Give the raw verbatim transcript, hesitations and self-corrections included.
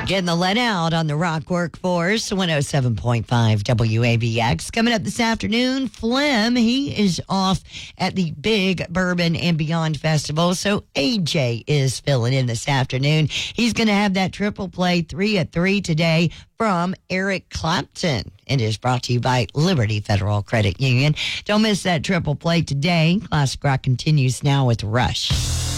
Getting the let out on the rock workforce, one oh seven point five W A B X. Coming up this afternoon, Flem, he is off at the Big Bourbon and Beyond Festival, so A J is filling in this afternoon. He's going to have that triple play three at three today from Eric Clapton. It is brought to you by Liberty Federal Credit Union. Don't miss that triple play today. Classic Rock continues now with Rush.